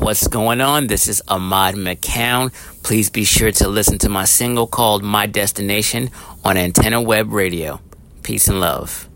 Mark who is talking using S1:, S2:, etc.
S1: What's going on? This is Ahmad McCown. Please be sure to listen to my single called My Destination on Antenna Web Radio. Peace and love.